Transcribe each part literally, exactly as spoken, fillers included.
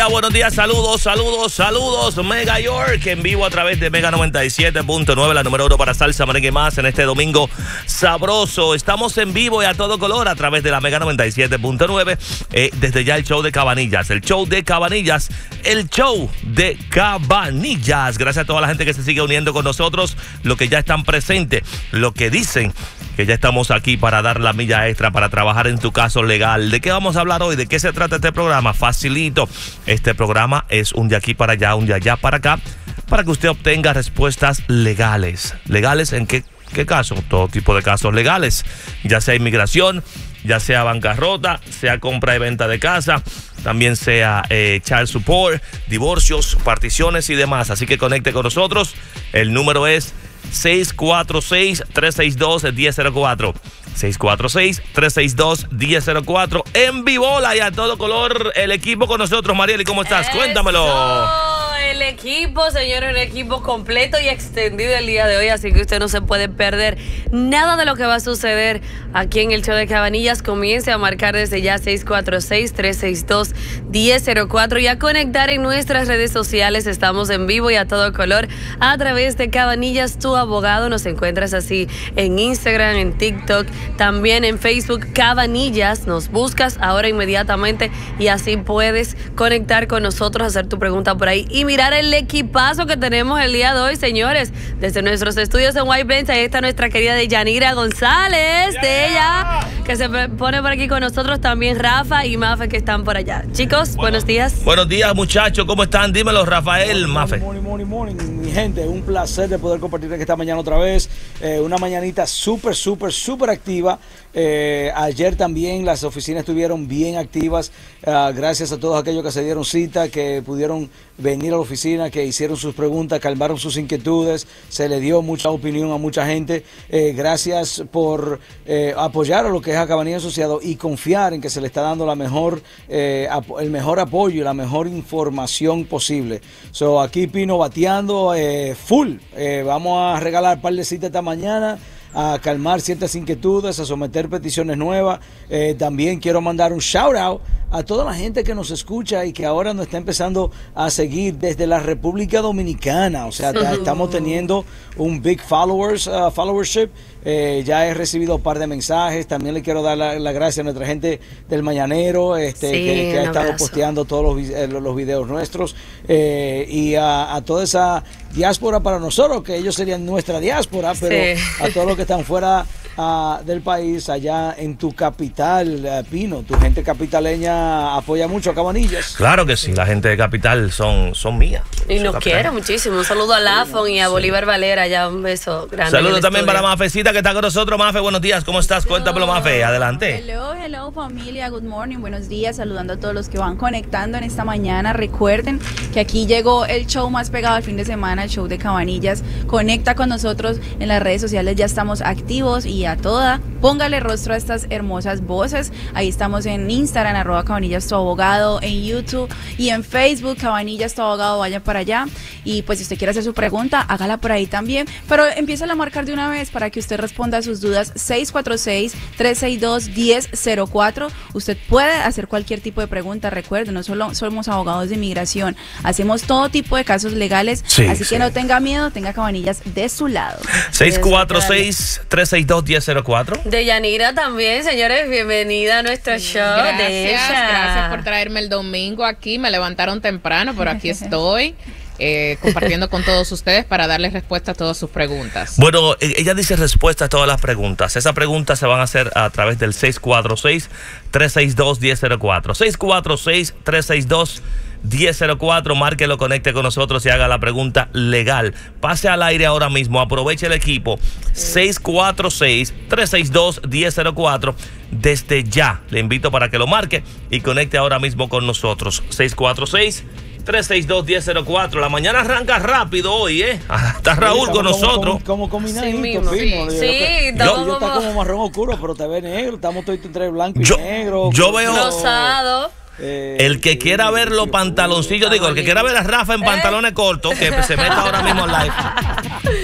Buenos días, saludos, saludos, saludos. Mega York en vivo a través de Mega noventa y siete punto nueve, la número uno para salsa, merengue más en este domingo sabroso. Estamos en vivo y a todo color a través de la Mega noventa y siete punto nueve. Eh, desde ya el show de Cabanillas, el show de Cabanillas, el show de Cabanillas. Gracias a toda la gente que se sigue uniendo con nosotros, los que ya están presentes, los que dicen que ya estamos aquí para dar la milla extra, para trabajar en tu caso legal. ¿De qué vamos a hablar hoy? ¿De qué se trata este programa? Facilito. Este programa es un de aquí para allá, un de allá para acá, para que usted obtenga respuestas legales. ¿Legales en qué, qué caso? Todo tipo de casos legales, ya sea inmigración, ya sea bancarrota, sea compra y venta de casa, también sea eh, child support, divorcios, particiones y demás. Así que conecte con nosotros. El número es seis cuatro seis, tres seis dos, uno cero cero cuatro. seis cuatro seis, tres seis dos, uno cero cero cuatro. En Vivola y a todo color, el equipo con nosotros. Marieli, ¿cómo estás? Eso, cuéntamelo. el equipo, señores, un equipo completo y extendido el día de hoy, así que usted no se puede perder nada de lo que va a suceder aquí en el show de Cabanillas. Comience a marcar desde ya seis cuatro seis, tres seis dos, uno cero cero cuatro y a conectar en nuestras redes sociales. Estamos en vivo y a todo color a través de Cabanillas, tu abogado. Nos encuentras así en Instagram, en TikTok, también en Facebook, Cabanillas. Nos buscas ahora inmediatamente y así puedes conectar con nosotros, hacer tu pregunta por ahí y mirar el equipazo que tenemos el día de hoy, señores. Desde nuestros estudios en White Plains, ahí está nuestra querida Deyanira González, yeah. de ella, que se pone por aquí con nosotros. También Rafa y Mafe, que están por allá. Chicos, bueno, buenos días. Buenos días, muchachos, ¿cómo están? Dímelo, Rafael, morning, Mafe. Morning, morning, morning, mi gente, un placer de poder compartir esta mañana otra vez. Eh, una mañanita súper, súper, súper activa. Eh, ayer también las oficinas estuvieron bien activas, uh, gracias a todos aquellos que se dieron cita, que pudieron venir a la oficina, que hicieron sus preguntas, calmaron sus inquietudes, se le dio mucha opinión a mucha gente. Eh, gracias por eh, apoyar a lo que es a Cabanillas Asociados y confiar en que se le está dando la mejor, eh, el mejor apoyo y la mejor información posible. So, aquí Pino bateando eh, full. Eh, vamos a regalar un par de citas esta mañana, a calmar ciertas inquietudes, a someter peticiones nuevas. Eh, también quiero mandar un shout out a toda la gente que nos escucha y que ahora nos está empezando a seguir desde la República Dominicana. O sea, estamos teniendo un big followers, uh, followership. Eh, ya he recibido un par de mensajes. También le quiero dar la, la gracia a nuestra gente del Mañanero, este, sí, que, que ha estado abrazo. posteando todos los, eh, los videos nuestros, eh, y a, a toda esa diáspora para nosotros, que ellos serían nuestra diáspora, pero sí. a todos los que están fuera uh, del país, allá en tu capital, uh, Pino, tu gente capitaleña apoya mucho a Cabanillas. Claro que sí, la gente de capital son, son mías. Y nos quiere muchísimo. Un saludo a Lafon y a sí. Bolívar Valera, ya un beso grande. Saludos también para Mafecita, que está con nosotros. Mafe, buenos días, ¿cómo estás? Hello. Cuéntamelo, Mafe, adelante. Hello, hello familia, good morning, buenos días, saludando a todos los que van conectando en esta mañana. Recuerden que aquí llegó el show más pegado al fin de semana, el show de Cabanillas. Conecta con nosotros en las redes sociales, ya estamos activos y a toda, póngale rostro a estas hermosas voces. Ahí estamos en Instagram, arroba Cabanillas tu abogado, en YouTube y en Facebook, Cabanillas tu abogado, vayan para allá. Y pues si usted quiere hacer su pregunta, hágala por ahí también, pero empieza a marcar de una vez para que usted responda a sus dudas. Seis cuatro seis, tres seis dos, uno cero cero cuatro. Usted puede hacer cualquier tipo de pregunta. Recuerden, no solo somos abogados de inmigración, hacemos todo tipo de casos legales, sí, así sí. que no tenga miedo, tenga Cabanillas de su lado. seis cuatro seis, tres seis dos, uno cero cero cuatro. Deyanira también, señores, bienvenida a nuestro sí, show. Gracias, de ella. Gracias por traerme el domingo aquí. Me levantaron temprano, pero aquí estoy. Eh, compartiendo con todos ustedes para darles respuesta a todas sus preguntas. Bueno, ella dice respuesta a todas las preguntas. Esas preguntas se van a hacer a través del seis cuatro seis, tres seis dos, uno cero cero cuatro. seis cuatro seis, tres seis dos, uno cero cero cuatro. Márquelo, conecte con nosotros y haga la pregunta legal. Pase al aire ahora mismo. Aproveche el equipo. seis cuatro seis, tres seis dos, uno cero cero cuatro. Desde ya le invito para que lo marque y conecte ahora mismo con nosotros. seis cuatro seis, tres seis dos, uno cero cero cuatro. La mañana arranca rápido hoy, ¿eh? Está Raúl sí, con como, nosotros. Como, como combinadito, sí, Pino. Sí, yo, sí yo, yo, yo está como marrón oscuro, pero te ve negro. Estamos todos entre blanco y yo, negro. Yo veo rosado. Eh, el que quiera ver los pantaloncillos, digo, el que quiera ver a Rafa en pantalones cortos, que se meta ahora mismo al live. No,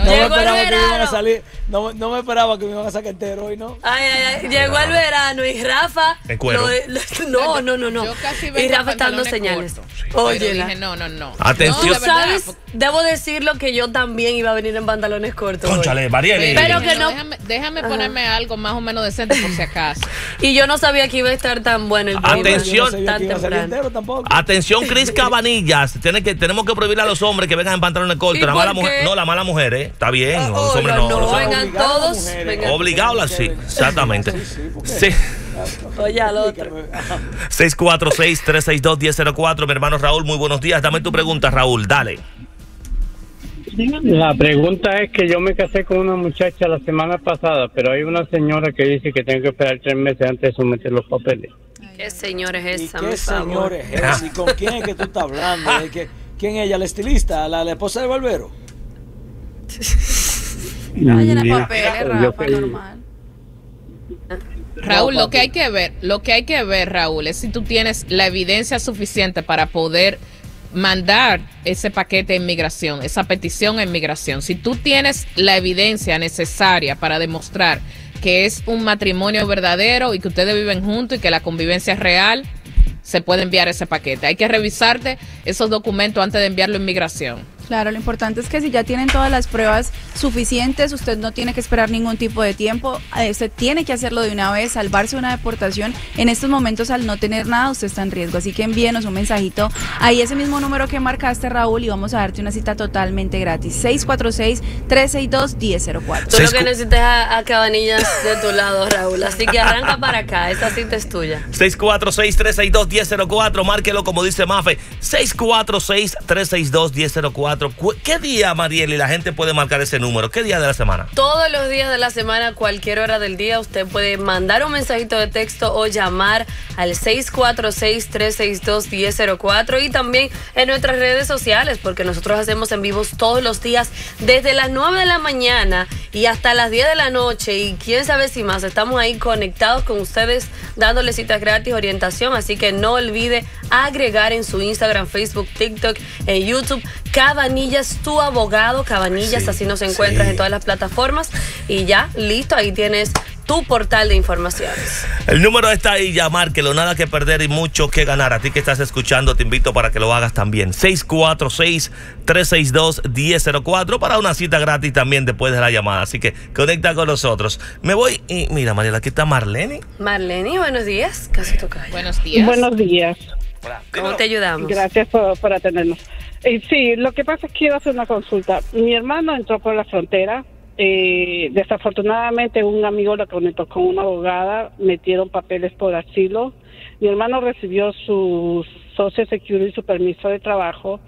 me Llegó el esperaba que me iban a verano. salir, no, no me esperaba que me iban a sacar entero hoy, ¿no? Ay, ay, ay, llegó el verano y Rafa. En cuero. lo- lo- no, no, no, no. Yo casi Y vengo Rafa en está dando pantalones señales. cortos. Pero Oye, dije, no, no, no. Atención. No, tú de verdad, sabes, porque- debo decirlo que yo también iba a venir en pantalones cortos. hoy. Cónchale, Marieli. Pero dije, que no- Déjame, déjame ponerme algo más o menos decente por si acaso. Y yo no sabía que iba a estar tan bueno el clima. Atención. Yo no sabía Tan que iba a salir temprano. entero tampoco. Atención, Cris Cabanillas. Tiene que, tenemos que prohibirle a los hombres que vengan en pantalones cortos. ¿Y La por mala qué? mujer, no, la mala mujer, ¿eh? Está bien. Ah, los hombres oiga, no. no, los hombres- vengan Obligado a las todos, mujeres. vengan. Obligado, sí, exactamente. Sí, sí, ¿por qué? Sí. Oye, al otro. Explícame. Ajá. seis cuatro seis, tres seis dos, uno cero cero cuatro. Mi hermano Raúl, muy buenos días. Dame tu pregunta, Raúl. Dale. La pregunta es que yo me casé con una muchacha la semana pasada, pero hay una señora que dice que tengo que esperar tres meses antes de someter los papeles. ¿Qué señor es ¿Y esa, qué mi favor? señor es ese? ¿Y con quién es que tú estás hablando? ¿De que- ¿Quién es ella? ¿La estilista? ¿La, la esposa de Barbero? No llena Mira, papeles, yo Rafa, fui- normal. Raúl, No, lo que papi. hay que ver, lo que hay que ver, Raúl, es si tú tienes la evidencia suficiente para poder mandar ese paquete de inmigración, esa petición a inmigración. Si tú tienes la evidencia necesaria para demostrar que es un matrimonio verdadero y que ustedes viven juntos y que la convivencia es real, se puede enviar ese paquete. Hay que revisarte esos documentos antes de enviarlo a inmigración. Claro, lo importante es que si ya tienen todas las pruebas suficientes, usted no tiene que esperar ningún tipo de tiempo, eh, usted tiene que hacerlo de una vez, salvarse una deportación. En estos momentos, al no tener nada, usted está en riesgo, así que envíenos un mensajito ahí, ese mismo número que marcaste, Raúl, y vamos a darte una cita totalmente gratis, seis cuatro seis, tres seis dos, uno cero cero cuatro. Tú Seis lo que cu- necesitas a, a Cabanillas de tu lado, Raúl. Así que arranca para acá. Esta cita es tuya. seis cuatro seis, tres seis dos, uno cero cero cuatro. Márquelo como dice Mafe. seis cuatro seis, tres seis dos, uno cero cero cuatro. Cu- ¿Qué día, Marieli, la gente puede marcar ese número? ¿Qué día de la semana? Todos los días de la semana, cualquier hora del día, usted puede mandar un mensajito de texto o llamar al seis cuatro seis, tres seis dos, uno cero cero cuatro y también en nuestras redes sociales, porque nosotros hacemos en vivos todos los días desde las nueve de la mañana y hasta las diez de la noche y quién sabe si más. Estamos ahí conectados con ustedes dándoles citas gratis, orientación, así que no olvide agregar en su Instagram, Facebook, TikTok, en YouTube, Cabanillas, tu abogado, Cabanillas, Sí, así nos encuentras sí. en todas las plataformas y ya, listo, ahí tienes tu portal de informaciones. El número está ahí, ya márquelo, nada que perder y mucho que ganar. A ti que estás escuchando, te invito para que lo hagas también. seis cuatro seis, tres seis dos, uno cero cero cuatro para una cita gratis también después de la llamada. Así que conecta con nosotros. Me voy y mira, Mariela, aquí está Marlene. Marlene, buenos días, casi toca. Buenos días. Buenos días. ¿Cómo te ayudamos? Gracias por, por atendernos. Eh, sí, lo que pasa es que quiero hacer una consulta. Mi hermano entró por la frontera. Eh, desafortunadamente, un amigo lo conectó con una abogada. Metieron papeles por asilo. Mi hermano recibió su Social Security y su permiso de trabajo.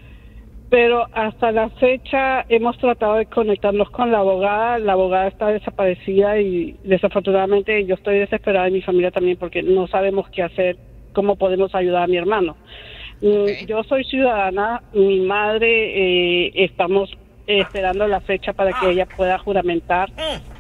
Pero hasta la fecha hemos tratado de conectarnos con la abogada. La abogada está desaparecida y desafortunadamente yo estoy desesperada y mi familia también porque no sabemos qué hacer, cómo podemos ayudar a mi hermano. Mm, Ok. Yo soy ciudadana, mi madre, eh, estamos esperando la fecha para que ella pueda juramentar,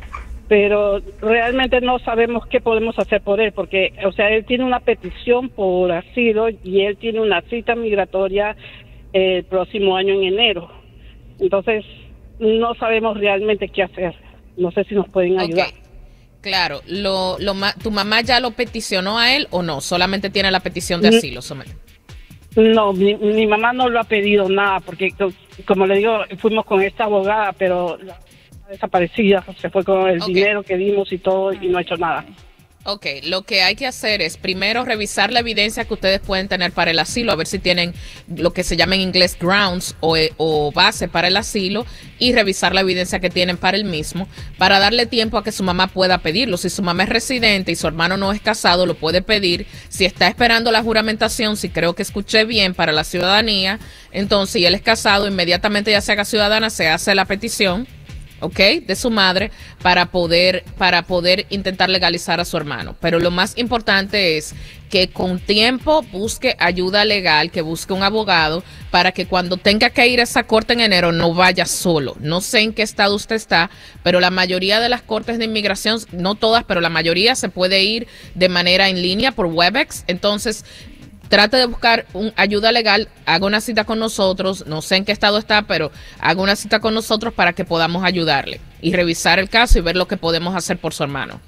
pero realmente no sabemos qué podemos hacer por él, porque, o sea, él tiene una petición por asilo y él tiene una cita migratoria el próximo año en enero. Entonces, no sabemos realmente qué hacer. No sé si nos pueden ayudar. Ok. Claro, lo, lo, ma- ¿tu mamá ya lo peticionó a él o no? Solamente tiene la petición de Mm. asilo. somete. No, mi, mi mamá no lo ha pedido nada, porque co- como le digo, fuimos con esta abogada, pero la está desaparecida, se fue con el Ok. dinero que dimos y todo y no ha hecho nada. Ok, lo que hay que hacer es primero revisar la evidencia que ustedes pueden tener para el asilo, a ver si tienen lo que se llama en inglés grounds o, eh, o base para el asilo y revisar la evidencia que tienen para el mismo para darle tiempo a que su mamá pueda pedirlo. Si su mamá es residente y su hermano no es casado, lo puede pedir. Si está esperando la juramentación, si creo que escuché bien, para la ciudadanía, entonces si él es casado, inmediatamente ya se haga ciudadana, se hace la petición, ¿ok? De su madre para poder, para poder intentar legalizar a su hermano. Pero lo más importante es que con tiempo busque ayuda legal, que busque un abogado para que cuando tenga que ir a esa corte en enero no vaya solo. No sé en qué estado usted está, pero la mayoría de las cortes de inmigración, no todas, pero la mayoría se puede ir de manera en línea por Webex. Entonces, trate de buscar un, ayuda legal, haga una cita con nosotros, no sé en qué estado está, pero haga una cita con nosotros para que podamos ayudarle y revisar el caso y ver lo que podemos hacer por su hermano.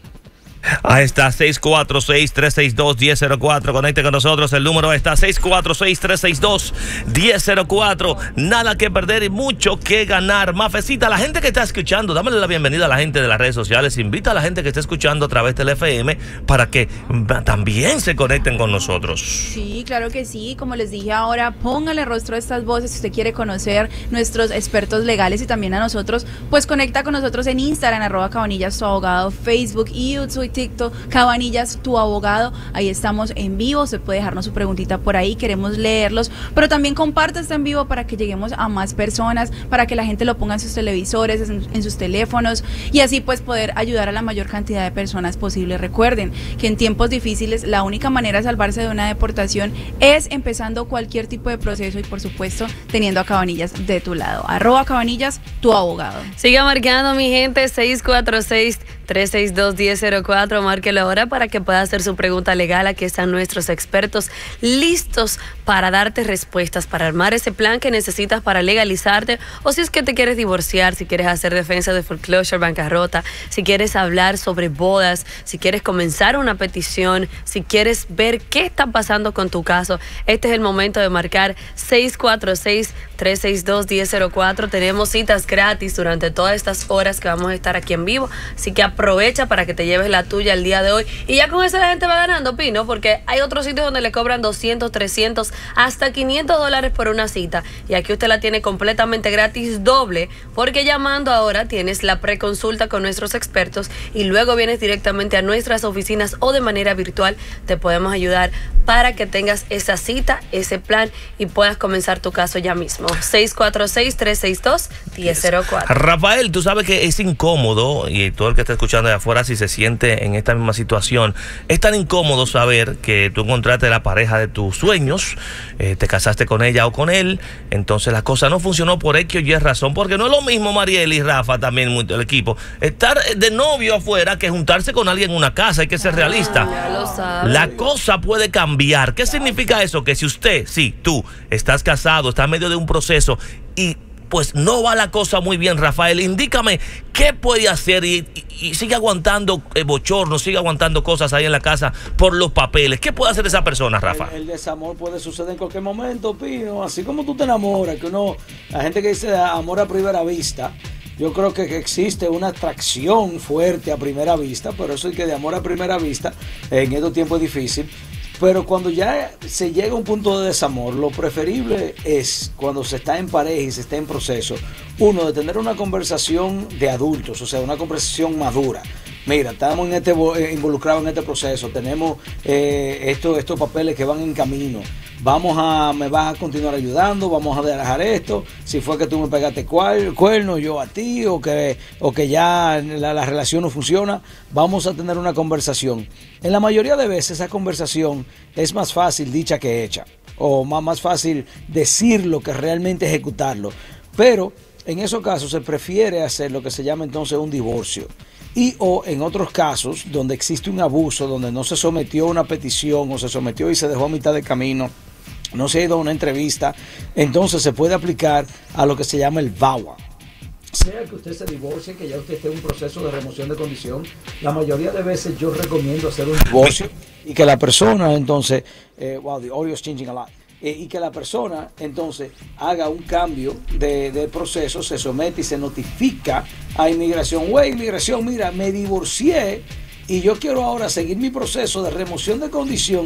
Ahí está, seis cuatro seis, tres seis dos, uno cero cero cuatro. Conecte con nosotros. El número está seis cuatro seis, tres seis dos, uno cero cero cuatro. Nada que perder y mucho que ganar. Mafecita, la gente que está escuchando, dámele la bienvenida a la gente de las redes sociales. Invita a la gente que está escuchando a través del F M para que también se conecten con nosotros. Sí, claro que sí. Como les dije ahora, póngale rostro a estas voces si usted quiere conocer nuestros expertos legales y también a nosotros. Pues conecta con nosotros en Instagram, arroba Cabanillas tu abogado, Facebook y YouTube, TikTok, Cabanillas tu abogado. Ahí estamos en vivo. Usted puede dejarnos su preguntita por ahí. Queremos leerlos. Pero también comparte este en vivo para que lleguemos a más personas, para que la gente lo ponga en sus televisores, en, en sus teléfonos y así pues poder ayudar a la mayor cantidad de personas posible. Recuerden que en tiempos difíciles la única manera de salvarse de una deportación es empezando cualquier tipo de proceso y por supuesto teniendo a Cabanillas de tu lado. Arroba Cabanillas tu abogado. Siga marcando, mi gente, seis cuatro seis, tres seis dos, uno cero cero cuatro. Márquelo ahora para que pueda hacer su pregunta legal. Aquí están nuestros expertos listos para darte respuestas, para armar ese plan que necesitas para legalizarte, o si es que te quieres divorciar, si quieres hacer defensa de foreclosure, bancarrota, si quieres hablar sobre bodas, si quieres comenzar una petición, si quieres ver qué está pasando con tu caso. Este es el momento de marcar seis cuatro seis, tres seis dos, uno cero cero cuatro. Tenemos citas gratis durante todas estas horas que vamos a estar aquí en vivo, así que aprovecha para que te lleves la tuya el día de hoy y ya con eso la gente va ganando, Pino, porque hay otros sitios donde le cobran doscientos, trescientos, hasta quinientos dólares por una cita y aquí usted la tiene completamente gratis, doble, porque llamando ahora tienes la preconsulta con nuestros expertos y luego vienes directamente a nuestras oficinas o de manera virtual te podemos ayudar para que tengas esa cita, ese plan y puedas comenzar tu caso ya mismo. seis cuatro seis, tres seis dos, uno cero cero cuatro. Rafael, tú sabes que es incómodo y todo el que está escuchando de afuera si se siente en esta misma situación, es tan incómodo saber que tú encontraste la pareja de tus sueños, eh, te casaste con ella o con él, entonces la cosa no funcionó por X o Y razón, porque no es lo mismo, Mariel y Rafa, también el equipo, estar de novio afuera que juntarse con alguien en una casa. Hay que ser realista. Ya lo sabes. La cosa puede cambiar. ¿Qué significa eso? Que si usted, sí, tú, estás casado, estás en medio de un proceso y pues no va la cosa muy bien, Rafael, indícame qué puede hacer y, y, y sigue aguantando eh, bochorno, sigue aguantando cosas ahí en la casa por los papeles. ¿Qué puede hacer esa persona, Rafa? El, el desamor puede suceder en cualquier momento, Pino. Así como tú te enamoras, que uno, la gente que dice amor a primera vista, yo creo que existe una atracción fuerte a primera vista, pero eso es que de amor a primera vista en estos tiempos es difícil. Pero cuando ya se llega a un punto de desamor, lo preferible es cuando se está en pareja y se está en proceso, uno, de tener una conversación de adultos, o sea, una conversación madura. Mira, estamos en este, involucrados en este proceso, tenemos eh, estos, estos papeles que van en camino. Vamos a, me vas a continuar ayudando, vamos a dejar esto. Si fue que tú me pegaste cual, cuerno, yo a ti, o que, o que ya la, la relación no funciona, vamos a tener una conversación. En la mayoría de veces esa conversación es más fácil dicha que hecha, o más, más fácil decirlo que realmente ejecutarlo. Pero en esos casos se prefiere hacer lo que se llama entonces un divorcio. Y o en otros casos donde existe un abuso, donde no se sometió a una petición o se sometió y se dejó a mitad de camino, no se ha ido a una entrevista, entonces se puede aplicar a lo que se llama el V A W A. Sea que usted se divorcie, que ya usted esté en un proceso de remoción de condición, la mayoría de veces yo recomiendo hacer un divorcio y que la persona entonces, eh, wow, the audio is changing a lot. y que la persona entonces haga un cambio de, de proceso, se somete y se notifica a inmigración. Güey, inmigración, mira, me divorcié y yo quiero ahora seguir mi proceso de remoción de condición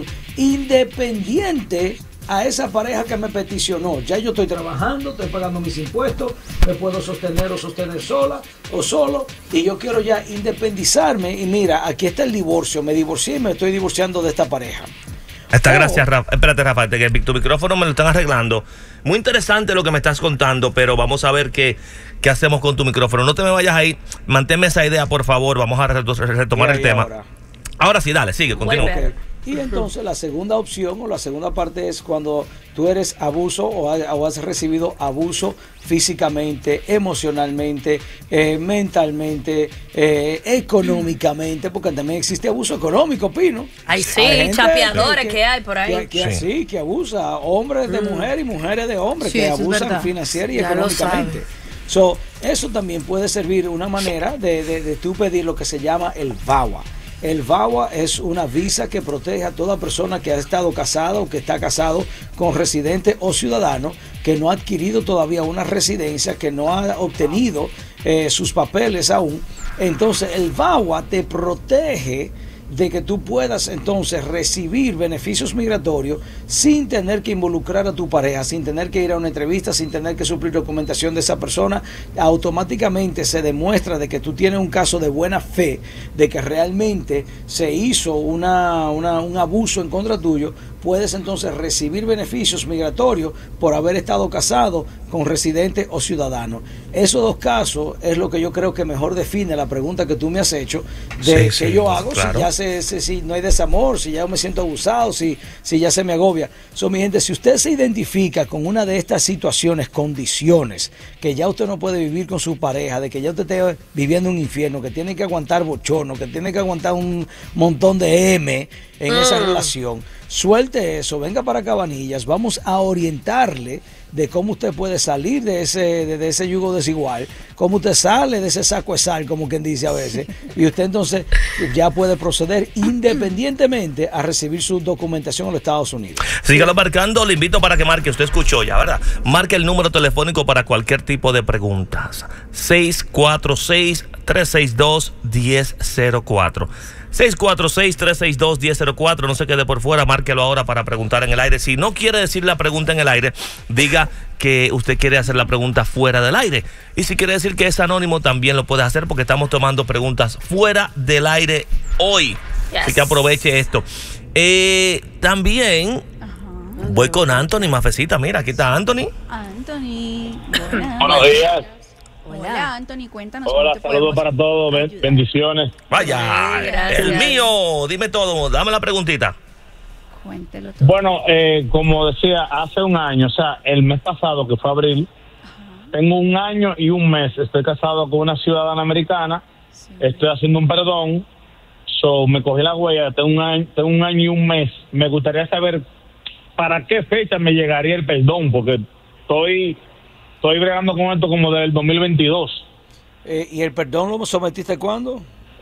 independiente a esa pareja que me peticionó. Ya yo estoy trabajando, estoy pagando mis impuestos, me puedo sostener o sostener sola o solo, y yo quiero ya independizarme. Y mira, aquí está el divorcio, me divorcié y me estoy divorciando de esta pareja. Está, oh. Gracias, Rafa. Espérate, Rafa, que tu micrófono me lo están arreglando. Muy interesante lo que me estás contando, pero vamos a ver qué, qué hacemos con tu micrófono. No te me vayas ahí, manténme esa idea, por favor. Vamos a retomar el tema. Ahora. ahora sí, dale, sigue, continúa. Okay. Y entonces la segunda opción o la segunda parte es cuando tú eres abuso o, ha, o has recibido abuso físicamente, emocionalmente, eh, mentalmente, eh, económicamente, porque también existe abuso económico, Pino. Ay, sí, hay chapeadores que, que hay por ahí. Que, que sí. sí, que abusa, hombres de Mm. mujer y mujeres de hombres, Sí, que eso es abusan verdad. financiera y Ya lo económicamente. sabe. So, eso también puede servir una manera de, de, de tú pedir lo que se llama el V A W A. El V A W A es una visa que protege a toda persona que ha estado casada o que está casado con residente o ciudadano que no ha adquirido todavía una residencia, que no ha obtenido eh, sus papeles aún. Entonces el V A W A te protege de que tú puedas entonces recibir beneficios migratorios sin tener que involucrar a tu pareja, sin tener que ir a una entrevista, sin tener que suplir documentación de esa persona. Automáticamente se demuestra de que tú tienes un caso de buena fe, de que realmente se hizo una, una, un abuso en contra tuyo. Puedes entonces recibir beneficios migratorios por haber estado casado con residente o ciudadano. Esos dos casos es lo que yo creo que mejor define la pregunta que tú me has hecho de Sí, qué sí, yo hago, claro. si ya se, se- si no hay desamor, si ya me siento abusado, si, si ya se me agobia. So, mi gente, si usted se identifica con una de estas situaciones, condiciones, que ya usted no puede vivir con su pareja, de que ya usted esté viviendo un infierno, que tiene que aguantar bochorno, que tiene que aguantar un montón de M en esa relación, suelte eso, venga para Cabanillas, vamos a orientarle de cómo usted puede salir de ese, de, de ese yugo desigual, cómo usted sale de ese saco de sal, como quien dice a veces, y usted entonces ya puede proceder independientemente a recibir su documentación en los Estados Unidos. Sígalo marcando, le invito para que marque, usted escuchó ya, ¿verdad? Marque el número telefónico para cualquier tipo de preguntas. seis cuatro seis, tres seis dos, uno cero cero cuatro. seis cuatro seis, tres seis dos, uno cero cero cuatro. No se quede por fuera, márquelo ahora para preguntar en el aire. Si no quiere decir la pregunta en el aire, diga que usted quiere hacer la pregunta fuera del aire. Y si quiere decir que es anónimo, también lo puede hacer porque estamos tomando preguntas fuera del aire hoy. Yes. Así que aproveche esto. Eh, también voy con Anthony Mafecita. Mira, aquí está Anthony. Anthony, buenas. Buenos días. Hola, Anthony, cuéntanos. Hola, cómo te saludos podemos para todos. ben- ayudar. Bendiciones. Vaya, Ay, gracias. el mío. Dime todo, dame la preguntita. Cuéntelo todo. Bueno, eh, como decía, hace un año, o sea, el mes pasado, que fue abril, tengo un año y un mes. Estoy casado con una ciudadana americana. Sí. Estoy haciendo un perdón. So, me cogí la huella. Tengo un año, tengo un año y un mes. Me gustaría saber para qué fecha me llegaría el perdón, porque estoy, estoy bregando con esto como desde el dos mil veintidós. Eh, ¿Y el perdón lo sometiste cuándo?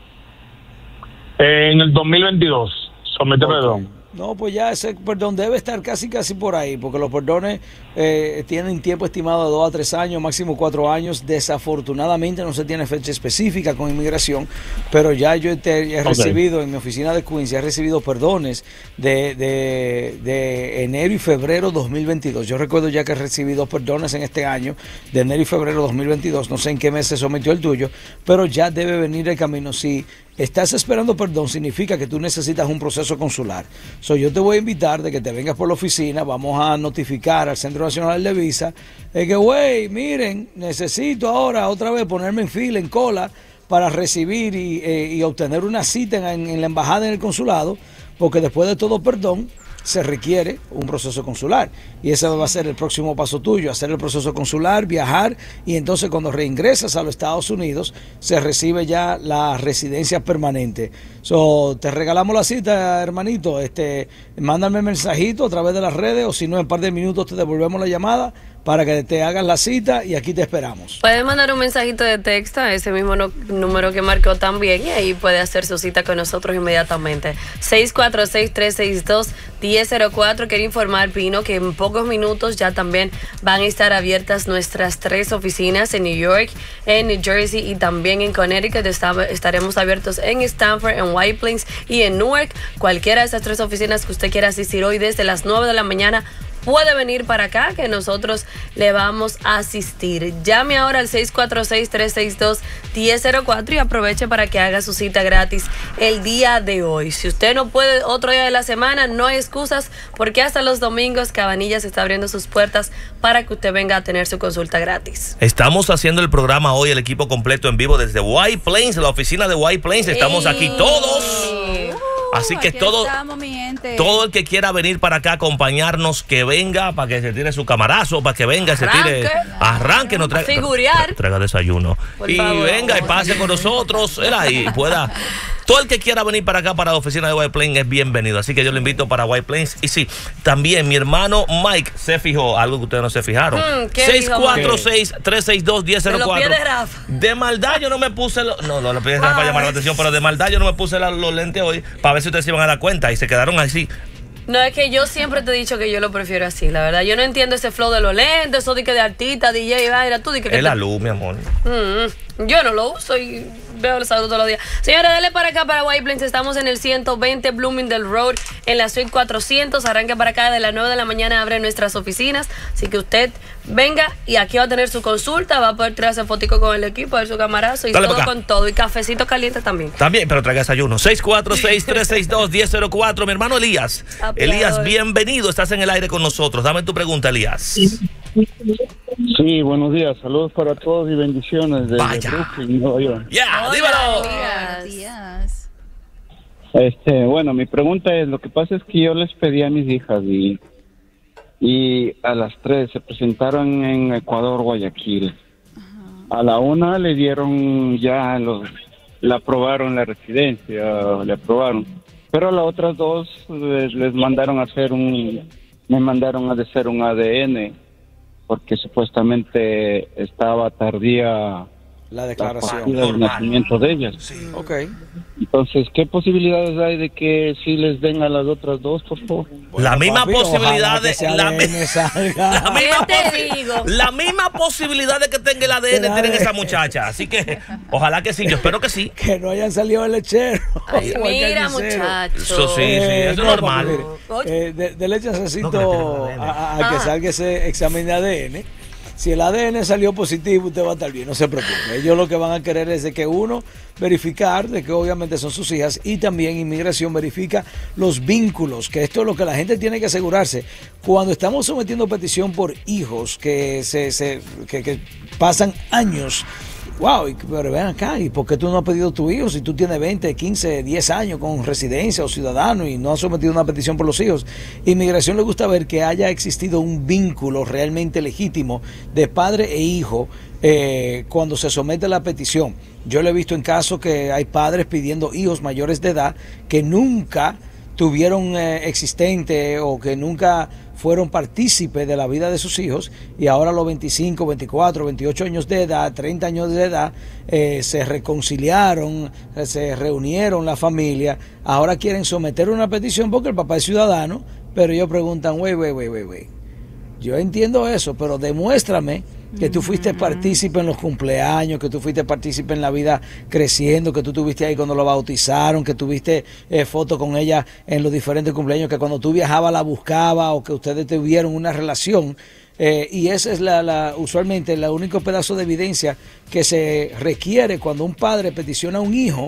Eh, en el dos mil veintidós, sometí Ok. perdón. No, pues ya ese perdón debe estar casi casi por ahí, porque los perdones eh, tienen tiempo estimado de dos a tres años, máximo cuatro años. Desafortunadamente no se tiene fecha específica con inmigración, pero ya yo te- he Ok. recibido en mi oficina de Queens, he recibido perdones de, de, de enero y febrero dos mil veintidós. Yo recuerdo ya que he recibido perdones en este año, de enero y febrero dos mil veintidós. No sé en qué mes se sometió el tuyo, pero ya debe venir el camino. Si estás esperando perdón, significa que tú necesitas un proceso consular. So, yo te voy a invitar de que te vengas por la oficina, vamos a notificar al Centro Nacional de Visa de que, güey, miren, necesito ahora otra vez ponerme en fila, en cola, para recibir y, eh, y obtener una cita en, en la embajada, en el consulado, porque después de todo perdón se requiere un proceso consular. Y ese va a ser el próximo paso tuyo, hacer el proceso consular, viajar, y entonces cuando reingresas a los Estados Unidos se recibe ya la residencia permanente. So, te regalamos la cita, hermanito. Este, mándame un mensajito a través de las redes, o si no, en un par de minutos te devolvemos la llamada para que te hagas la cita y aquí te esperamos. Puede mandar un mensajito de texto a ese mismo no- número que marcó también y ahí puede hacer su cita con nosotros inmediatamente. seis cuatro seis, tres seis dos, uno cero cero cuatro. Quiero informar, Pino, que en pocos minutos ya también van a estar abiertas nuestras tres oficinas en New York, en New Jersey y también en Connecticut. Está- estaremos abiertos en Stanford, en White Plains y en Newark. Cualquiera de esas tres oficinas que usted quiera asistir hoy desde las nueve de la mañana, puede venir para acá que nosotros le vamos a asistir. Llame ahora al seis cuatro seis, tres seis dos, uno cero cero cuatro y aproveche para que haga su cita gratis el día de hoy. Si usted no puede otro día de la semana, no hay excusas, porque hasta los domingos Cabanillas está abriendo sus puertas para que usted venga a tener su consulta gratis. Estamos haciendo el programa hoy, el equipo completo en vivo desde White Plains, la oficina de White Plains. Estamos aquí todos. Así que aquí todo, estamos, mi gente. todo el que quiera venir para acá a acompañarnos, que venga para que se tire su camarazo, para que venga, se tire, arranque, nos traiga, figurear. traiga desayuno. Por y favor. venga y pase con nosotros, era, y pueda. Todo el que quiera venir para acá, para la oficina de White Plains, es bienvenido. Así que yo lo invito para White Plains. Y sí, también mi hermano Mike se fijó, algo que ustedes no se fijaron. Mm, ¿qué seis dijo, cuatro seis, tres seis dos, uno cero cero cuatro. De los pies de Rafa. De maldad yo no me puse los... No, no, los pies de Rafa llamaron la atención, pero de maldad yo no me puse la, los lentes hoy para ver si ustedes se iban a dar cuenta. Y se quedaron así. No, es que yo siempre te he dicho que yo lo prefiero así, la verdad. Yo no entiendo ese flow de los lentes, eso de que de artista, D J, vaina, tú di que... Es la luz, mi amor. Mm, yo no lo uso y veo el salud todos los días. Señores, dale para acá para White Plains. Estamos en el ciento veinte Bloomingdale Road, en la suite cuatrocientos. Arranque para acá de las nueve de la mañana, abre nuestras oficinas. Así que usted venga y aquí va a tener su consulta, va a poder tirarse fotico con el equipo, ver su camarazo y Dale todo para acá. con todo. Y cafecito caliente también. También, pero traiga desayuno. seis cuatro seis, tres seis dos, uno cero cero cuatro. Mi hermano Elías. Apiador. Elías, bienvenido. Estás en el aire con nosotros. Dame tu pregunta, Elías. Sí, buenos días. Saludos para todos y bendiciones desde Vaya. Brooklyn, Nueva York. Ya, Hola, dímelo. Elías. Días. Este, bueno, mi pregunta es, lo que pasa es que yo les pedí a mis hijas y, y a las tres se presentaron en Ecuador, Guayaquil. A la una le dieron ya, los, le aprobaron la residencia, le aprobaron. Pero a las otras dos les, les mandaron a hacer un, me mandaron a hacer un A D N porque supuestamente estaba tardía La la declaración. partida del Normal. nacimiento de ellas. Ok. Entonces, ¿qué posibilidades hay de que sí les den a las otras dos, por favor? La misma Papi, posibilidad ojalá de que ese la, A D N salga. la misma ¿Qué te posi- digo? la misma posibilidad de que tenga el A D N El tienen A D N. esa muchacha. Así que ojalá que sí, yo espero que sí. Que no hayan salido el lechero. Ay, o el mira, carnicero. muchacho. Eso sí, sí, Eh, eso es no, normal. porque, mire, eh, de, dele chancecito No, que le tengo A D N. a, a- a que Ah. salga ese examen de A D N. Si el A D N salió positivo, usted va a estar bien, no se preocupe. Ellos lo que van a querer es de que uno verificar de que obviamente son sus hijas y también inmigración verifica los vínculos, que esto es lo que la gente tiene que asegurarse. Cuando estamos sometiendo petición por hijos que se, se que, que pasan años. Wow, y- pero ven acá, ¿y por qué tú no has pedido tu hijo si tú tienes veinte, quince, diez años con residencia o ciudadano y no has sometido una petición por los hijos? Inmigración le gusta ver que haya existido un vínculo realmente legítimo de padre e hijo eh, cuando se somete la petición. Yo le he visto en casos que hay padres pidiendo hijos mayores de edad que nunca tuvieron eh, existente o que nunca fueron partícipes de la vida de sus hijos y ahora a los veinticinco, veinticuatro, veintiocho años de edad, treinta años de edad, eh, se reconciliaron, eh, se reunieron la familia, ahora quieren someter una petición porque el papá es ciudadano, pero ellos preguntan, wey, wey, wey, wey, wey. Yo entiendo eso, pero demuéstrame que tú fuiste partícipe en los cumpleaños, que tú fuiste partícipe en la vida creciendo, que tú estuviste ahí cuando lo bautizaron, que tuviste eh, fotos con ella en los diferentes cumpleaños, que cuando tú viajabas la buscaba o que ustedes tuvieron una relación. Eh, y esa es la, la usualmente el único pedazo de evidencia que se requiere cuando un padre peticiona a un hijo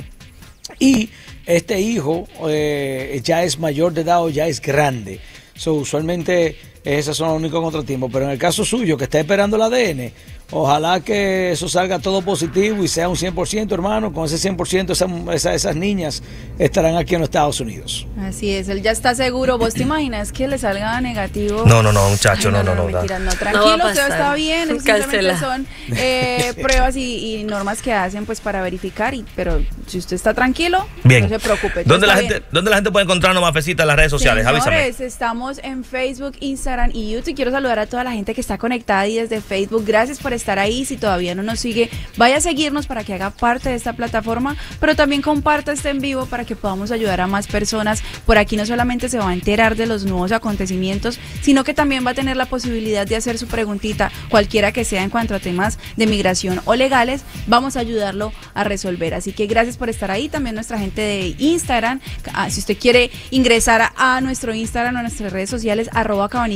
y este hijo eh, ya es mayor de edad o ya es grande. So, usualmente esos son los únicos contratiempos, pero en el caso suyo que está esperando el A D N, ojalá que eso salga todo positivo y sea un cien por ciento, hermano. Con ese cien por ciento esa, esa, esas niñas estarán aquí en los Estados Unidos. Así es, él ya está seguro. ¿Vos te imaginas que le salga negativo? No, no, no, muchacho, Ay, no, no, no. mentira, no, No va a tranquilo, usted pasar. está bien, simplemente Cancela. son eh, pruebas y, y normas que hacen pues para verificar, y, pero si usted está tranquilo, Bien. no se preocupe. todo ¿Dónde la, está gente, bien. ¿Dónde la gente puede encontrarnos, Mafecita, en las redes sociales? Avísame. Señores, estamos en Facebook, Instagram y YouTube. Quiero saludar a toda la gente que está conectada ahí desde Facebook. Gracias por estar ahí. Si todavía no nos sigue, vaya a seguirnos para que haga parte de esta plataforma, pero también comparta este en vivo para que podamos ayudar a más personas. Por aquí no solamente se va a enterar de los nuevos acontecimientos, sino que también va a tener la posibilidad de hacer su preguntita, cualquiera que sea en cuanto a temas de migración o legales. Vamos a ayudarlo a resolver. Así que gracias por estar ahí. También nuestra gente de Instagram. Ah, si usted quiere ingresar a, a nuestro Instagram o a nuestras redes sociales, arroba cabanillas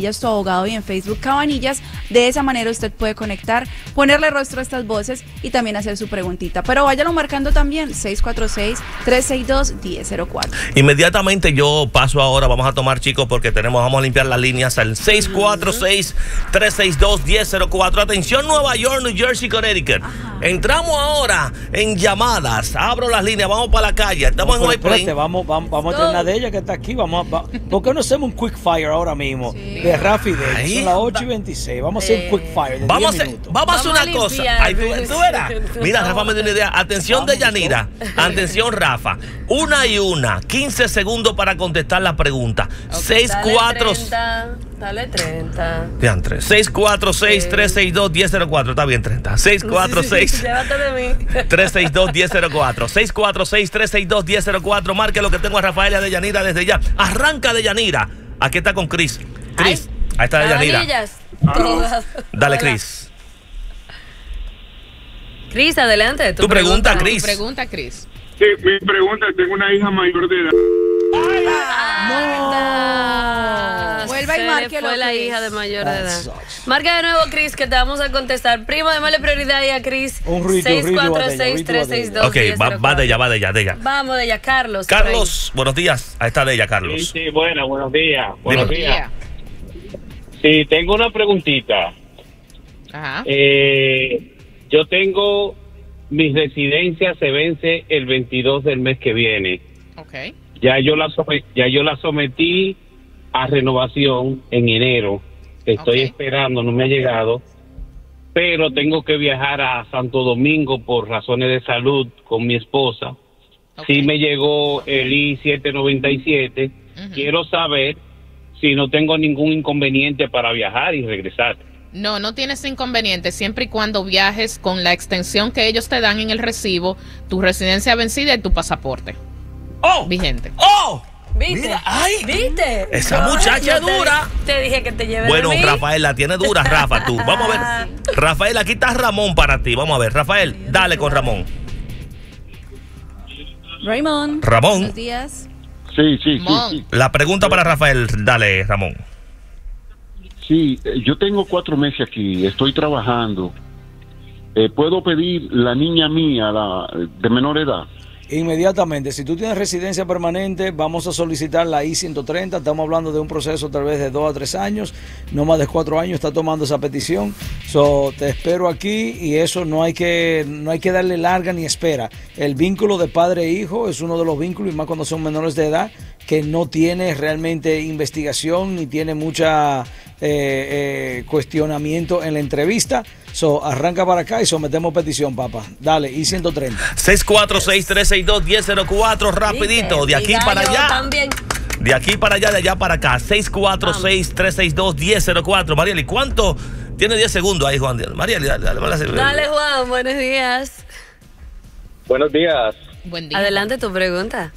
Cabanillas, tu abogado, y en Facebook Cabanillas. De esa manera usted puede conectar, ponerle rostro a estas voces y también hacer su preguntita. Pero váyalo marcando también, seis cuatro seis, tres seis dos, uno cero cero cuatro. Inmediatamente yo paso ahora, vamos a tomar, chicos, porque tenemos, vamos a limpiar las líneas al seis cuatro seis, tres seis dos, uno cero cero cuatro. Atención, Nueva York, New Jersey, Connecticut. Ajá. Entramos ahora en llamadas. Abro las líneas, vamos para la calle. Estamos No, en pero High espérate, Plain. vamos, vamos, vamos a tener una de ellas que está aquí. Vamos a, va- ¿Por qué no hacemos un quick fire ahora mismo? Sí. De Rafi de Ahí. Son las ocho y veintiséis. Vamos a hacer un quick fire de Vamos a diez hacer, minutos. vamos a hacer Vamos una a cosa. limpiar. Ay, tú, tú verás. Mira, Rafa me dio una idea. Atención de Vamos, Yanira. Atención, Rafa. Una y una. quince segundos para contestar la pregunta. seis cuatro. Dale treinta. Diantre. seis cuatro seis, tres seis dos, uno cero cero cuatro. Está bien, treinta. seis cuatro seis, Llévate de mí. tres seis dos, uno cero cero cuatro. seis cuatro seis, tres seis dos, uno cero cero cuatro. Marque lo que tengo a Rafaela de Yanira desde ya. Arranca de Yanira. Aquí está con Chris. Chris. Ay, Ahí está de Yanira. Cabanillas, todas. Dale, Hola. Chris. Cris, adelante. Tu pregunta, Chris. Pregunta, Chris. Sí, mi pregunta, tengo una hija mayor de edad. Ah, Vuelva y se le márquelo, fue la Chris. hija de mayor de That edad. sucks. Marca de nuevo, Cris, que te vamos a contestar. Primo, démosle prioridad ahí a Cris. Un ruido, seis ruido, cuatro Adela, seis, ruido, tres seis dos, Ok, va, va de ella, va de ella, de ella. Vamos de ella, Carlos. Carlos, buenos días. Ahí está de ella, Sí, Carlos. sí, bueno, buenos días. Buenos Dime. días. Sí, tengo una preguntita. Ajá. Eh, yo tengo, mi residencia se vence el veintidós del mes que viene. Ok. Ya yo la some- ya yo la sometí a renovación en enero. Estoy Ok. esperando, no me ha llegado. Pero tengo que viajar a Santo Domingo por razones de salud con mi esposa. Ok. Sí me llegó el I siete noventa y siete. Ujú. Quiero saber si no tengo ningún inconveniente para viajar y regresar. No, no tienes inconveniente siempre y cuando viajes con la extensión que ellos te dan en el recibo, tu residencia vencida y tu pasaporte ¡Oh! vigente. ¡Oh! ¿Viste? Mira, ay. ¿Viste? Esa muchacha es yo te- dura. Te dije que te lleve Bueno, de mí. Rafael la tiene dura, Rafa, tú. Vamos a ver. Rafael, aquí está Ramón para ti. Vamos a ver. Rafael, dale con Ramón. Raymond. Ramón. Buenos días. Sí, sí, sí, Mon. sí. La pregunta para Rafael, dale, Ramón. Sí, eh, yo tengo cuatro meses aquí, estoy trabajando. Eh, ¿Puedo pedir la niña mía, la de menor edad? Inmediatamente, si tú tienes residencia permanente, vamos a solicitar la I ciento treinta. Estamos hablando de un proceso tal vez de dos a tres años, no más de cuatro años está tomando esa petición. So, te espero aquí y eso no hay que no hay que darle larga ni espera. El vínculo de padre e hijo es uno de los vínculos, y más cuando son menores de edad, que no tiene realmente investigación ni tiene mucha eh, eh, cuestionamiento en la entrevista. So, arranca para acá y sometemos petición, papá. Dale, I ciento treinta. seis cuatro seis, tres seis dos, uno cero cero cuatro, rapidito, de aquí Y para Gallo allá. También. De aquí para allá, de allá para acá. seis cuatro seis, tres seis dos, uno cero cero cuatro. Marieli, ¿cuánto? Tiene diez segundos ahí, Juan. Marieli, dale, dale, dale. Dale, Juan, buenos días. Buenos días. Buen día. Adelante tu pregunta.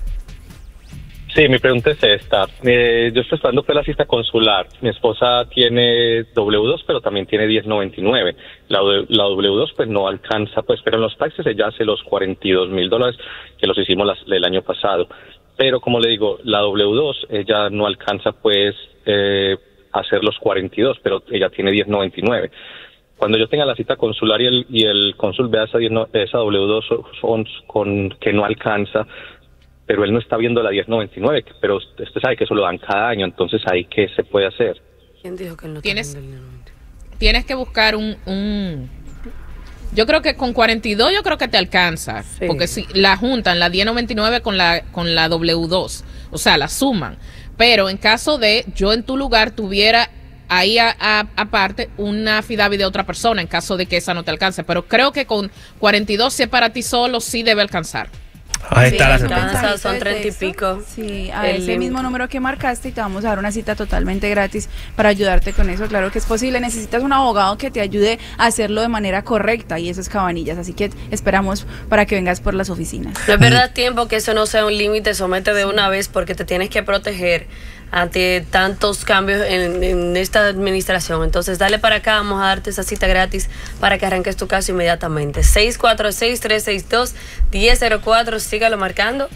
Sí, mi pregunta es esta. Eh, yo estoy esperando por la cita consular. Mi esposa tiene doble u dos, pero también tiene diez noventa y nueve. La, la doble u dos pues no alcanza, pues, pero en los taxes ella hace los cuarenta y dos mil dólares que los hicimos las, el año pasado. Pero como le digo, la doble u dos ella no alcanza pues eh, a hacer los cuarenta y dos, pero ella tiene diez noventa y nueve. Cuando yo tenga la cita consular y el, y el cónsul vea esa, diez no- esa doble u dos son, con, que no alcanza, pero él no está viendo la diez noventa y nueve, pero usted sabe que eso lo dan cada año, entonces ahí qué se puede hacer. ¿Quién dijo que no ¿Tienes? tengo el número? Tienes que buscar un, un... Yo creo que con cuarenta y dos yo creo que te alcanza, Sí. porque si la juntan la diez noventa y nueve con la con la doble u dos, o sea, la suman. Pero en caso de yo en tu lugar tuviera ahí a- a- aparte una affidavit de otra persona en caso de que esa no te alcance, pero creo que con cuarenta y dos si es para ti solo sí debe alcanzar. Ahí Sí, está la es un respuesta. respuesta. mensajito Son de treinta y texto. pico. Sí, a El ese límite. mismo número que marcaste y te vamos a dar una cita totalmente gratis para ayudarte con eso. Claro que es posible. Necesitas un abogado que te ayude a hacerlo de manera correcta y eso es Cabanillas. Así que esperamos para que vengas por las oficinas. No es verdad tiempo que eso no sea un límite, somete de una vez porque te tienes que proteger ante tantos cambios en, en esta administración. Entonces dale para acá, vamos a darte esa cita gratis para que arranques tu caso inmediatamente. seis cuatro seis, tres seis dos, uno cero cero cuatro, sígalo marcando.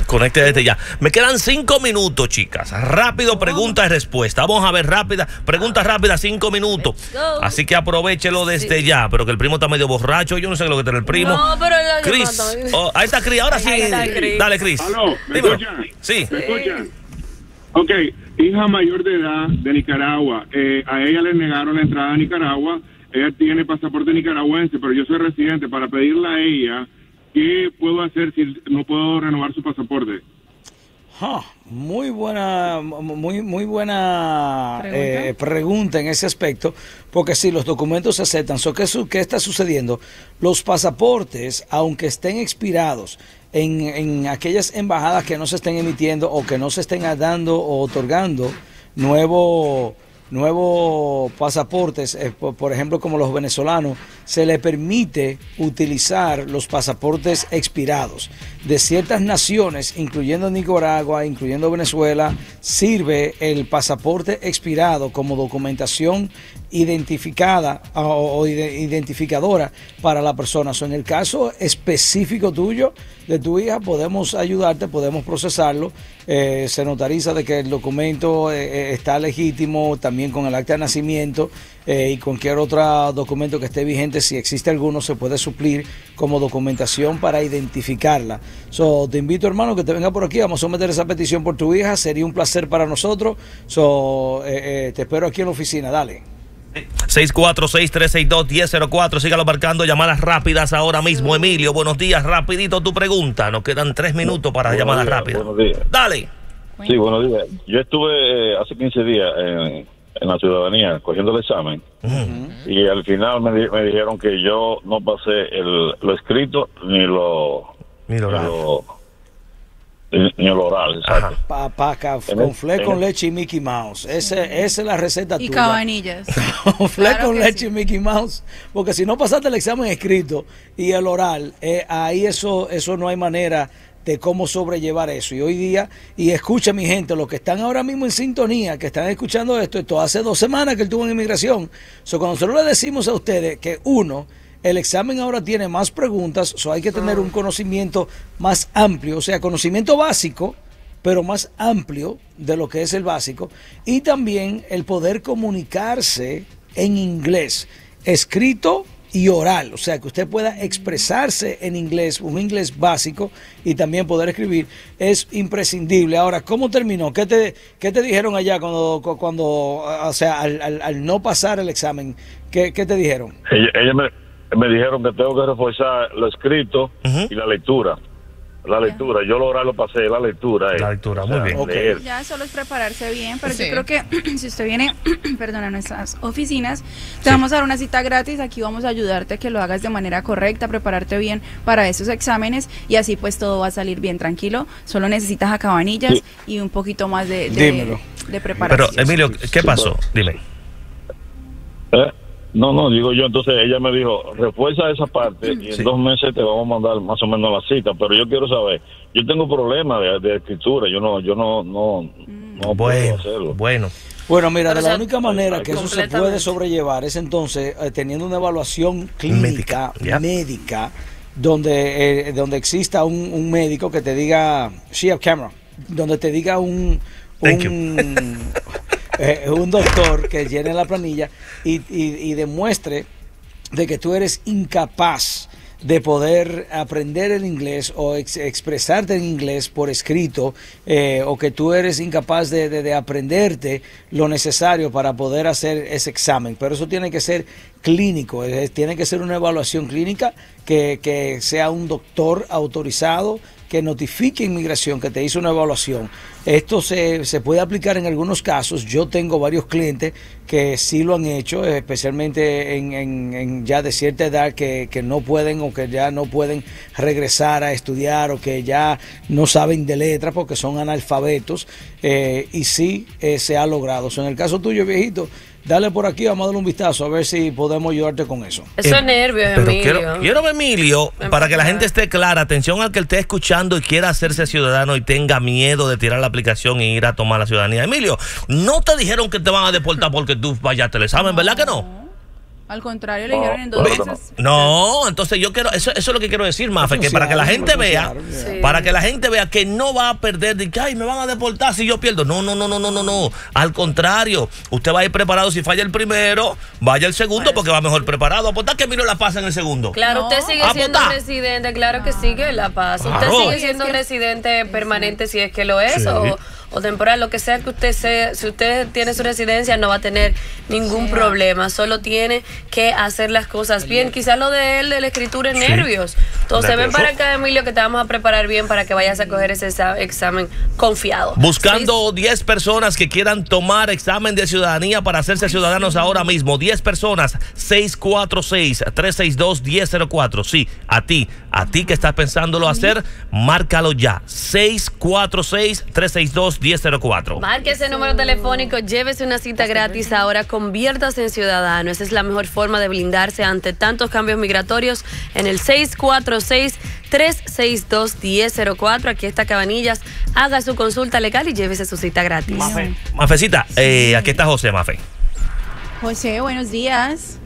Conecte desde ya. Me quedan cinco minutos, chicas. Rápido, pregunta y respuesta. Vamos a ver, rápida. Pregunta rápida, cinco minutos. Así que aprovechelo desde sí. ya. Pero que el primo está medio borracho. Yo no sé lo que tiene el primo. No, pero ya Chris. Oh, ahí está Chris. Ahora sí. Chris. Dale, Chris. Aló, ¿me Dímelo. escuchan? Sí. ¿Me escuchan? Ok, hija mayor de edad de Nicaragua. Eh, a ella le negaron la entrada a Nicaragua. Ella tiene pasaporte nicaragüense, pero yo soy residente. Para pedirle a ella, ¿qué puedo hacer si no puedo renovar su pasaporte? Huh, muy buena, muy, muy buena ¿Pregunta? Eh, pregunta en ese aspecto, porque si los documentos se aceptan, so, ¿qué, ¿qué está sucediendo? Los pasaportes, aunque estén expirados en, en aquellas embajadas que no se estén emitiendo o que no se estén dando o otorgando nuevo... nuevos pasaportes, eh, por, por ejemplo como los venezolanos, se le permite utilizar los pasaportes expirados de ciertas naciones, incluyendo Nicaragua, incluyendo Venezuela. Sirve el pasaporte expirado como documentación identificada o, o identificadora para la persona. So, en el caso específico tuyo, de tu hija, podemos ayudarte, podemos procesarlo. Eh, se notariza de que el documento eh, está legítimo, también con el acta de nacimiento eh, y cualquier otro documento que esté vigente, si existe alguno, se puede suplir como documentación para identificarla. So, te invito, hermano, que te venga por aquí, vamos a someter esa petición por tu hija, sería un placer para nosotros. So, eh, eh, te espero aquí en la oficina, dale. seis cuatro seis, tres seis dos, uno cero cero cuatro. Sígalo marcando llamadas rápidas ahora mismo. Emilio, buenos días. Rapidito tu pregunta. Nos quedan tres minutos para buenos llamadas días, rápidas. Buenos días. Dale. Sí, buenos días. Yo estuve eh, hace quince días en, en la ciudadanía cogiendo el examen. Uh-huh. Y al final me, me dijeron que yo no pasé el, lo escrito ni lo... Ni lo... Ni lo Ni el oral, exacto. Papaca, con fle con leche y Mickey Mouse. Ese, esa es la receta y tuya. Y Cabanillas. Con fle claro con leche sí. y Mickey Mouse. Porque si no pasaste el examen escrito y el oral, eh, ahí eso, eso no hay manera de cómo sobrellevar eso. Y hoy día, y escucha mi gente, los que están ahora mismo en sintonía, que están escuchando esto, esto hace dos semanas que él estuvo en inmigración. So, cuando nosotros le decimos a ustedes que uno, el examen ahora tiene más preguntas, so hay que tener un conocimiento más amplio, o sea, conocimiento básico, pero más amplio de lo que es el básico, y también el poder comunicarse en inglés, escrito y oral, o sea, que usted pueda expresarse en inglés, un inglés básico, y también poder escribir, es imprescindible. Ahora, ¿cómo terminó? ¿Qué te, qué te dijeron allá cuando, cuando o sea, al, al, al no pasar el examen? ¿Qué, qué te dijeron? Ella, ella me... Me dijeron que tengo que reforzar lo escrito uh-huh. y la lectura. La lectura, yo lo oral lo pasé, la lectura. La lectura, o muy sea, bien. Okay. Ya solo es prepararse bien, pero sí. yo creo que si usted viene, perdón, a nuestras oficinas, te sí. vamos a dar una cita gratis, aquí vamos a ayudarte a que lo hagas de manera correcta, prepararte bien para esos exámenes y así pues todo va a salir bien, tranquilo. Solo necesitas a Cabanillas sí. y un poquito más de, de, de preparación. Pero, Emilio, ¿qué pasó? Dime. ¿Eh? No, no, digo yo, entonces ella me dijo, refuerza esa parte y sí. en dos meses te vamos a mandar más o menos la cita, pero yo quiero saber, yo tengo problemas de, de escritura, yo no, yo no, no, no bueno, puedo hacerlo. Bueno. Bueno, mira, pero de la o sea, única manera que eso se puede sobrellevar es entonces eh, teniendo una evaluación clínica, médica, yeah. médica donde, eh, donde exista un, un médico que te diga, she have camera, donde te diga un... un Eh, un doctor que llene la planilla y, y, y demuestre de que tú eres incapaz de poder aprender el inglés o ex, expresarte en inglés por escrito eh, o que tú eres incapaz de, de, de aprenderte lo necesario para poder hacer ese examen. Pero eso tiene que ser clínico, eh, tiene que ser una evaluación clínica que, que sea un doctor autorizado que notifique inmigración que te hizo una evaluación. Esto se, se puede aplicar en algunos casos. Yo tengo varios clientes que sí lo han hecho, especialmente en, en, en ya de cierta edad que, que no pueden o que ya no pueden regresar a estudiar o que ya no saben de letras porque son analfabetos eh, y sí eh, se ha logrado. O sea, en el caso tuyo, viejito, dale por aquí, vamos a darle un vistazo a ver si podemos ayudarte con eso. Eso es eh, nervios, pero Emilio. Quiero, quiero Emilio, para que la gente esté clara, atención al que esté escuchando y quiera hacerse ciudadano y tenga miedo de tirar la aplicación y ir a tomar la ciudadanía. Emilio, no te dijeron que te van a deportar porque tú fallaste el examen, ¿verdad que no? Al contrario, le dijeron en dos meses. No, entonces yo quiero, eso, eso es lo que quiero decir, Mafe, que para que la gente vea, sí. para que la gente vea que no va a perder, de que ay, me van a deportar si yo pierdo. No, no, no, no, no, no, no. Al contrario, usted va a ir preparado. Si falla el primero, vaya el segundo, porque va mejor preparado. Apostar que Miro la pasa en el segundo. Claro, usted sigue ¿A siendo votar? residente, claro que sí que la pasa. Usted Claro. sigue siendo residente permanente si es que lo es, Sí. o, o temporal, lo que sea que usted sea. Si usted tiene su residencia, no va a tener ningún Sí. problema. Solo tiene que hacer las cosas bien. Quizás lo de él, de la escritura, es Sí. nervios. Entonces, ven Nervioso. para acá, Emilio, que te vamos a preparar bien para que vayas a coger ese exa- examen confiado. Buscando diez personas que quieran tomar examen de ciudadanía para hacerse ciudadanos ahora mismo. diez personas, seis cuatro seis, tres seis dos, uno cero cero cuatro. Sí, a ti, a ti que estás pensándolo hacer, márcalo ya. seis cuatro seis, tres seis dos, uno cero cero cuatro. Marque ese número telefónico, llévese una cita gratis ahora, conviértase en ciudadano. Esa es la mejor forma de blindarse ante tantos cambios migratorios en el seis cuatro seis, tres seis dos, uno cero cero cuatro. Aquí está Cabanillas, haga su consulta legal y llévese su cita gratis. Mafe, Mafecita, eh, aquí está José, Mafe. José, buenos días.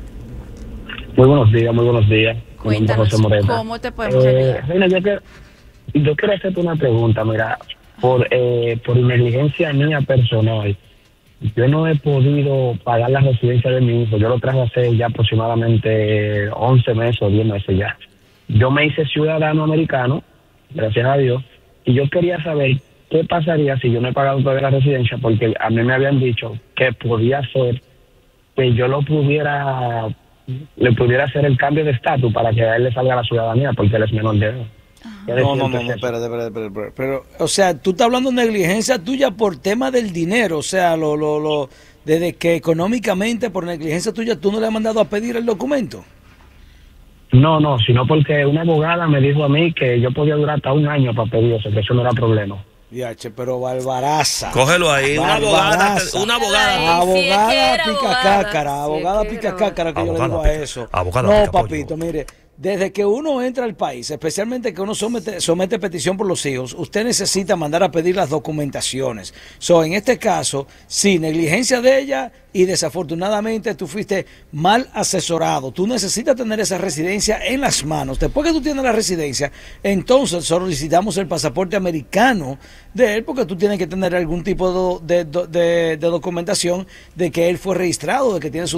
Muy buenos días, muy buenos días. Mi nombre es Cuéntanos, José Moreta. ¿cómo te podemos Eh, ayudar? Reina, yo, que- yo quiero hacerte una pregunta. Mira, por, eh, por negligencia mía personal, yo no he podido pagar la residencia de mi hijo. Yo lo traje hace ya aproximadamente once meses o diez meses ya. Yo me hice ciudadano americano, gracias a Dios, y yo quería saber qué pasaría si yo no he pagado todavía la residencia, porque a mí me habían dicho que podía ser que yo lo pudiera, le pudiera hacer el cambio de estatus para que a él le salga la ciudadanía, porque él es menor de edad. ¿Qué No, no, decir no, ante no, eso? espérate, espérate, espérate, espérate. Pero, o sea, tú estás hablando de negligencia tuya por tema del dinero, o sea, lo, lo, lo, desde que económicamente, por negligencia tuya, tú no le has mandado a pedir el documento. No, no, sino porque una abogada me dijo a mí que yo podía durar hasta un año para pedir eso, que eso no era problema. Diache, pero Barbaraza. Cógelo ahí, una abogada, Barbaraza. una abogada. Ay, sí, es que Abogada era pica abogada. cácara, Sí, abogada es que pica era cácara que yo le abogada digo a pica- eso. abogada No, pica pollo. papito, mire, desde que uno entra al país, especialmente que uno somete, somete petición por los hijos, usted necesita mandar a pedir las documentaciones. So, en este caso, sí, negligencia de ella y desafortunadamente tú fuiste mal asesorado. Tú necesitas tener esa residencia en las manos. Después que tú tienes la residencia, entonces solicitamos el pasaporte americano de él, porque tú tienes que tener algún tipo de, de, de, de documentación de que él fue registrado, de que tiene su